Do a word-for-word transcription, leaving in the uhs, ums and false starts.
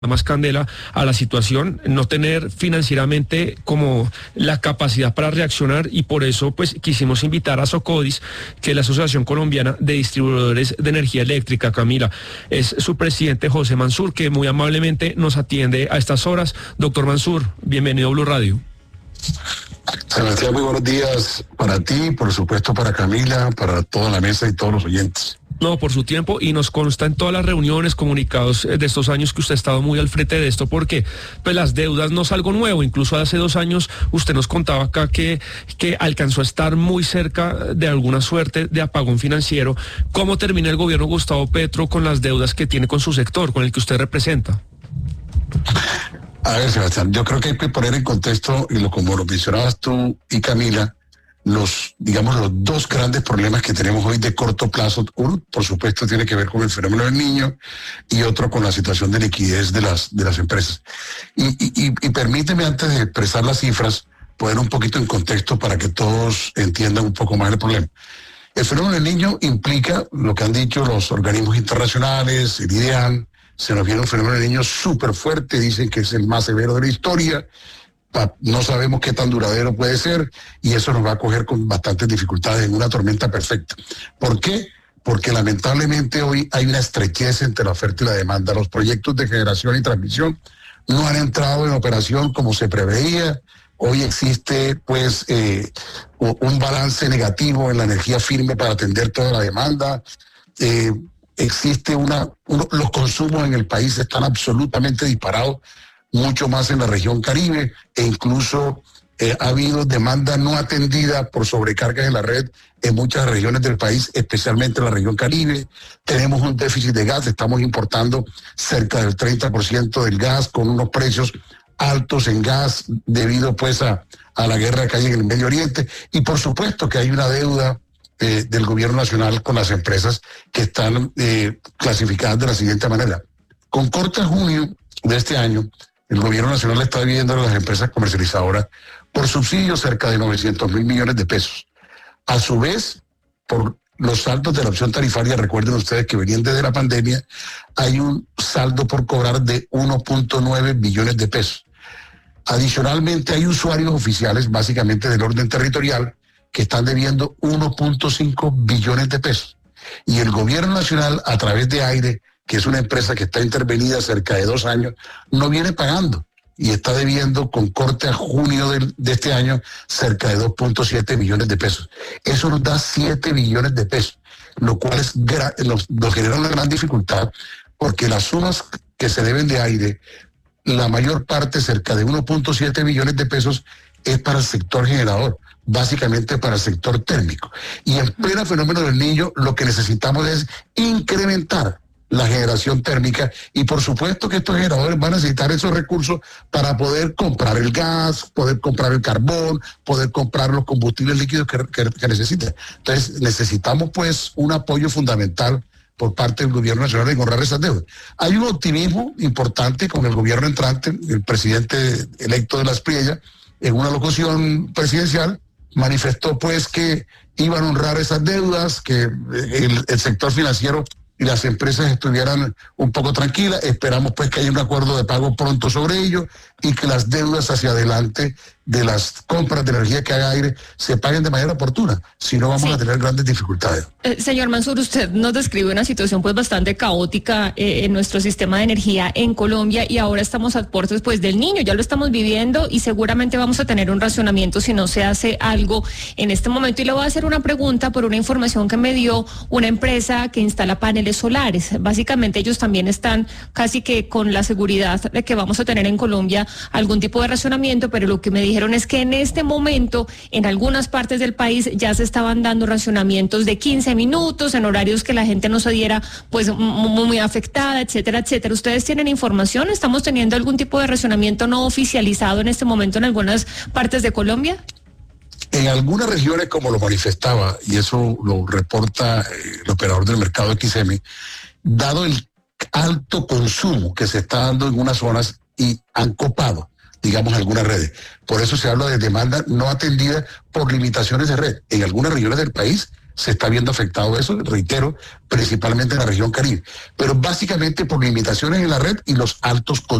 más candela a la situación, no tener financieramente como la capacidad para reaccionar, y por eso pues quisimos invitar a Socodis, que es la Asociación Colombiana de Distribuidores de Energía Eléctrica. Camila, es su presidente José Mansur, que muy amablemente nos atiende a estas horas. Doctor Mansur, bienvenido a Blue Radio. Sebastián, muy buenos días para ti, por supuesto para Camila, para toda la mesa y todos los oyentes. No, por su tiempo, y nos consta en todas las reuniones, comunicados de estos años que usted ha estado muy al frente de esto, porque pues las deudas no es algo nuevo. Incluso hace dos años usted nos contaba acá que, que alcanzó a estar muy cerca de alguna suerte de apagón financiero. ¿Cómo termina el gobierno Gustavo Petro con las deudas que tiene con su sector, con el que usted representa? A ver, Sebastián, yo creo que hay que poner en contexto, y lo como lo mencionabas tú y Camila, los, digamos, los dos grandes problemas que tenemos hoy de corto plazo. Uno, por supuesto, tiene que ver con el fenómeno del niño, y otro con la situación de liquidez de las, de las empresas. Y, y, y permíteme, antes de expresar las cifras, poner un poquito en contexto para que todos entiendan un poco más el problema. El fenómeno del niño implica lo que han dicho los organismos internacionales, el IDEAN. Se nos viene un fenómeno del niño súper fuerte, dicen que es el más severo de la historia. No sabemos qué tan duradero puede ser, y eso nos va a coger con bastantes dificultades en una tormenta perfecta. ¿Por qué? Porque lamentablemente hoy hay una estrechez entre la oferta y la demanda. Los proyectos de generación y transmisión no han entrado en operación como se preveía. Hoy existe pues eh, un balance negativo en la energía firme para atender toda la demanda. Eh, existe una, uno, los consumos en el país están absolutamente disparados, mucho más en la región Caribe, e incluso eh, ha habido demanda no atendida por sobrecargas en la red en muchas regiones del país, especialmente en la región Caribe. Tenemos un déficit de gas, estamos importando cerca del treinta por ciento del gas, con unos precios altos en gas debido pues a, a la guerra que hay en el Medio Oriente, y por supuesto que hay una deuda eh, del gobierno nacional con las empresas que están eh, clasificadas de la siguiente manera. Con corte a junio de este año, el gobierno nacional está debiendo a las empresas comercializadoras por subsidios cerca de novecientos mil millones de pesos. A su vez, por los saldos de la opción tarifaria, recuerden ustedes que venían desde la pandemia, hay un saldo por cobrar de uno punto nueve billones de pesos. Adicionalmente, hay usuarios oficiales, básicamente del orden territorial, que están debiendo uno punto cinco billones de pesos. Y el gobierno nacional, a través de AIRE, que es una empresa que está intervenida cerca de dos años, no viene pagando, y está debiendo con corte a junio de, de este año cerca de dos punto siete billones de pesos. Eso nos da siete billones de pesos, lo cual es, nos, nos genera una gran dificultad, porque las sumas que se deben de AIRE, la mayor parte, cerca de uno punto siete billones de pesos, es para el sector generador, básicamente para el sector térmico. Y en pleno fenómeno del niño, lo que necesitamos es incrementar la generación térmica, y por supuesto que estos generadores van a necesitar esos recursos para poder comprar el gas, poder comprar el carbón, poder comprar los combustibles líquidos que, que, que necesitan. Entonces necesitamos pues un apoyo fundamental por parte del gobierno nacional de honrar esas deudas. Hay un optimismo importante con el gobierno entrante. El presidente electo de la Espriella, en una locución presidencial, manifestó pues que iban a honrar esas deudas, que el, el sector financiero y las empresas estuvieran un poco tranquilas. Esperamos pues que haya un acuerdo de pago pronto sobre ello, y que las deudas hacia adelante de las compras de energía que haga AIRE se paguen de manera oportuna, si no vamos sí. a tener grandes dificultades. Eh, señor Mansur, usted nos describe una situación pues bastante caótica eh, en nuestro sistema de energía en Colombia, y ahora estamos a puertas pues del niño, ya lo estamos viviendo, y seguramente vamos a tener un racionamiento si no se hace algo en este momento. Y le voy a hacer una pregunta por una información que me dio una empresa que instala paneles solares. Básicamente ellos también están casi que con la seguridad de que vamos a tener en Colombia algún tipo de racionamiento, pero lo que me dijeron es que en este momento en algunas partes del país ya se estaban dando racionamientos de quince minutos en horarios que la gente no se diera pues muy, muy afectada, etcétera, etcétera. ¿Ustedes tienen información? ¿Estamos teniendo algún tipo de racionamiento no oficializado en este momento en algunas partes de Colombia? En algunas regiones, como lo manifestaba, y eso lo reporta el operador del mercado X M, dado el alto consumo que se está dando en unas zonas, y han copado, digamos, algunas redes. Por eso se habla de demanda no atendida por limitaciones de red. En algunas regiones del país se está viendo afectado eso, reitero, principalmente en la región Caribe, pero básicamente por limitaciones en la red y los altos costos.